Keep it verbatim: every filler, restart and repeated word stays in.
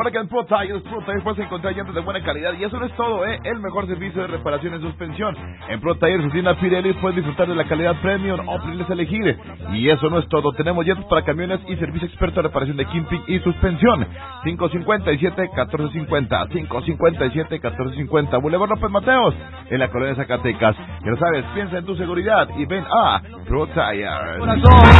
Recuerda que en Pro Tires, Pro Tires puedes encontrar llantas de buena calidad y eso no es todo, ¿eh? El mejor servicio de reparación en suspensión. En Pro Tires, su tienda Pirelli, puedes disfrutar de la calidad premium o Pirelli elegir. Y eso no es todo, tenemos llantas para camiones y servicio experto de reparación de kimping y suspensión. cinco cincuenta y siete, catorce cincuenta, cinco cincuenta y siete, catorce cincuenta, Boulevard López Mateos, en la colonia de Zacatecas. Ya lo sabes, piensa en tu seguridad y ven a Pro Tires.